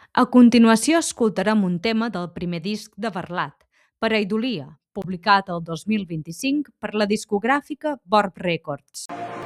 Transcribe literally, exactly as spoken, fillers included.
A continuació escoltarem un tema del primer disc de Barlat, Pareidolia, publicat el dos mil vint-i-cinc per la discogràfica Borb Records.